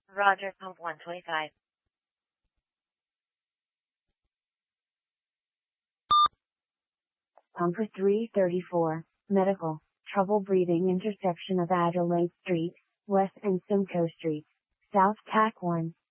Roger, pump 125. Pumper 334, medical, trouble breathing, intersection of Adelaide Street, West and Simcoe Street, South, TAC 1.